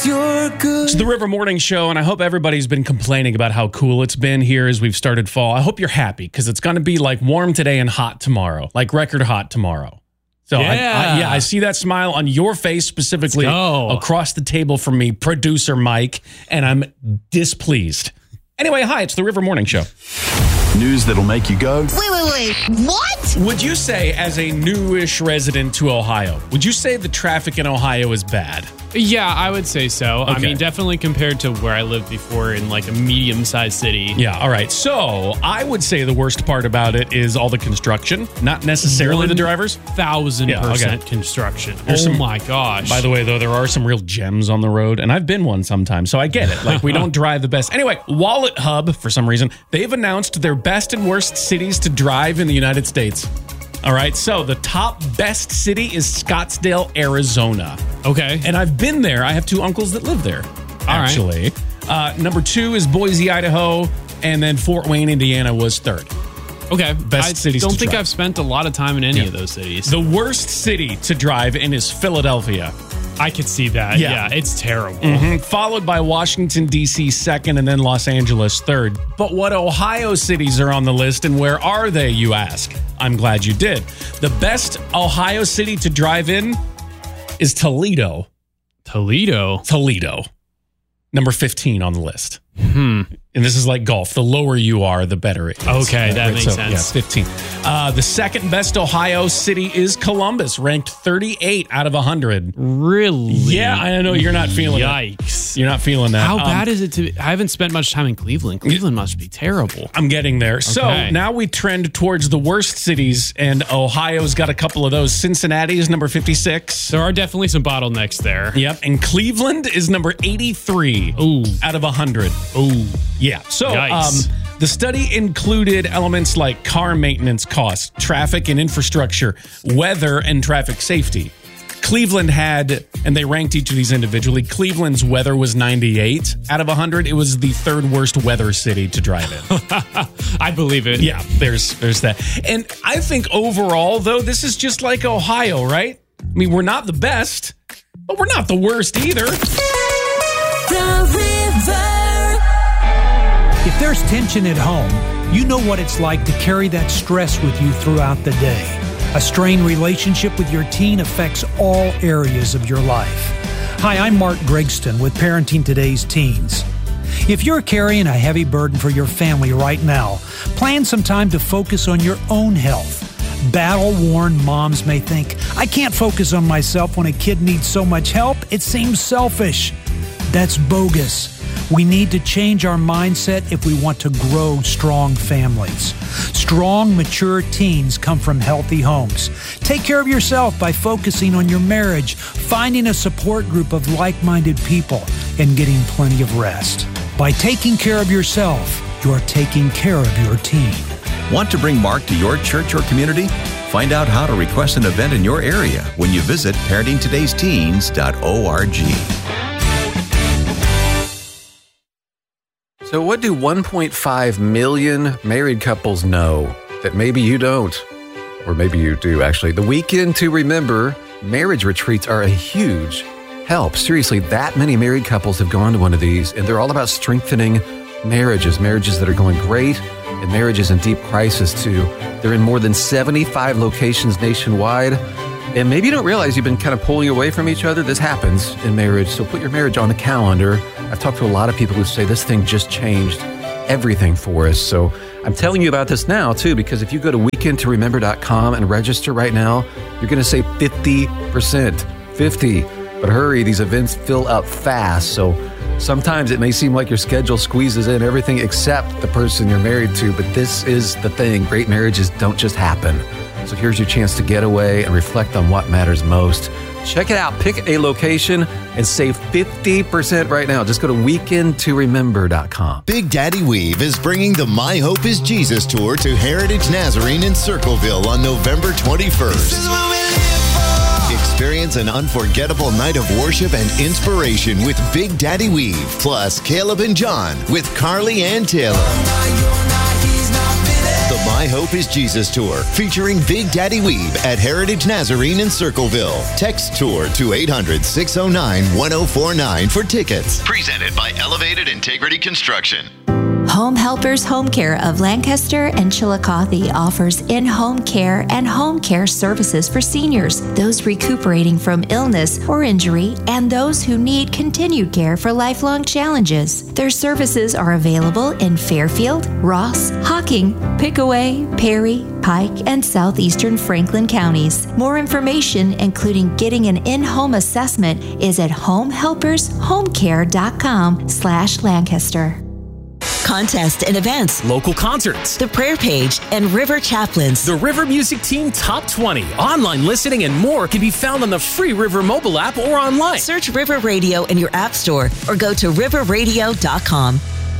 you're good. It's the River Morning Show, and I hope everybody's been complaining about how cool it's been here as we've started fall. I hope you're happy because it's going to be like warm today and hot tomorrow, like record hot tomorrow. So I see that smile on your face specifically across the table from me, producer Mike, and I'm displeased. Anyway, hi, it's the River Morning Show. News that'll make you go, Wait, what? Would you say, as a newish resident to Ohio, would you say the traffic in Ohio is bad? Yeah, I would say so. Okay. I mean, definitely compared to where I lived before in like a medium-sized city. Yeah, all right. So I would say the worst part about it is all the construction, not necessarily the drivers. 1,000% construction. My gosh. By the way, though, there are some real gems on the road, and I've been one sometimes, so I get it. Like, we don't drive the best. Anyway, Wallet Hub, for some reason, they've announced their best and worst cities to drive in the United States. All right, so the top best city is Scottsdale, Arizona. Okay. And I've been there. I have two uncles that live there, actually. Number 2 is Boise, Idaho, and then Fort Wayne, Indiana was third. Okay. Best cities to I don't think drive. I've spent a lot of time in any of those cities. The worst city to drive in is Philadelphia. I could see that. Yeah. Yeah, it's terrible. Followed by Washington, D.C. second, and then Los Angeles third. But what Ohio cities are on the list, and where are they, you ask? I'm glad you did. The best Ohio city to drive in is Toledo. Toledo? Toledo. Number 15 on the list. And this is like golf. The lower you are, the better it is. Okay, that makes sense. Yeah, 15. The second best Ohio city is Columbus, ranked 38 out of 100. Really? Yeah, I know you're not feeling it. Yikes. You're not feeling that. How bad is it to... I haven't spent much time in Cleveland. Cleveland must be terrible. I'm getting there. So Okay. now we trend towards the worst cities, and Ohio's got a couple of those. Cincinnati is number 56. There are definitely some bottlenecks there. Yep, and Cleveland is number 83 out of 100. Ooh. Yeah. So Yikes. the study included elements like car maintenance costs, traffic and infrastructure, weather, and traffic safety. Cleveland had, and they ranked each of these individually, Cleveland's weather was 98 out of 100. It was the third worst weather city to drive in. I believe it. Yeah, there's that. And I think overall, though, this is just like Ohio, right? I mean, we're not the best, but we're not the worst either. The River. If there's tension at home, you know what it's like to carry that stress with you throughout the day. A strained relationship with your teen affects all areas of your life. Hi, I'm Mark Gregston with Parenting Today's Teens. If you're carrying a heavy burden for your family right now, plan some time to focus on your own health. Battle-worn moms may think, I can't focus on myself when a kid needs so much help. It seems selfish. That's bogus. We need to change our mindset if we want to grow strong families. Strong, mature teens come from healthy homes. Take care of yourself by focusing on your marriage, finding a support group of like-minded people, and getting plenty of rest. By taking care of yourself, you're taking care of your teen. Want to bring Mark to your church or community? Find out how to request an event in your area when you visit parentingtodaysteens.org. So what do 1.5 million married couples know that maybe you don't? Or maybe you do, actually. The Weekend to Remember marriage retreats are a huge help. Seriously, that many married couples have gone to one of these, and they're all about strengthening marriages that are going great, and marriages in deep crisis, too. They're in more than 75 locations nationwide. And maybe you don't realize you've been kind of pulling away from each other. This happens in marriage, so put your marriage on the calendar. I've talked to a lot of people who say this thing just changed everything for us. So I'm telling you about this now, too, because if you go to weekendtoremember.com and register right now, you're going to save 50%. 50. But hurry, these events fill up fast. So sometimes it may seem like your schedule squeezes in everything except the person you're married to, but this is the thing. Great marriages don't just happen. So here's your chance to get away and reflect on what matters most. Check it out. Pick a location and save 50% right now. Just go to weekendtoremember.com. Big Daddy Weave is bringing the My Hope is Jesus tour to Heritage Nazarene in Circleville on November 21st. Experience an unforgettable night of worship and inspiration with Big Daddy Weave, plus Caleb and John with Carly Ann Taylor. The My My Hope is Jesus Tour, featuring Big Daddy Weeb at Heritage Nazarene in Circleville. Text tour to 800-609-1049 for tickets. Presented by Elevated Integrity Construction. Home Helpers Home Care of Lancaster and Chillicothe offers in-home care and home care services for seniors, those recuperating from illness or injury, and those who need continued care for lifelong challenges. Their services are available in Fairfield, Ross, Hocking, Pickaway, Perry, Pike, and southeastern Franklin counties. More information, including getting an in-home assessment, is at homehelpershomecare.com/Lancaster. Contests and events, local concerts, the prayer page, and River Chaplains. The River Music Team Top 20, online listening, and more can be found on the free River mobile app or online. Search River Radio in your app store or go to riverradio.com.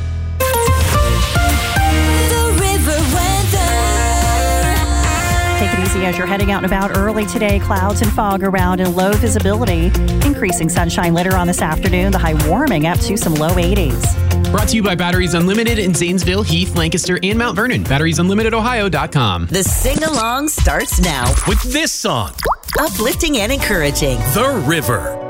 Take it easy as you're heading out and about early today. Clouds and fog around and low visibility. Increasing sunshine later on this afternoon. The high warming up to some low 80s. Brought to you by Batteries Unlimited in Zanesville, Heath, Lancaster, and Mount Vernon. BatteriesUnlimitedOhio.com. The sing-along starts now with this song. Uplifting and encouraging. The River.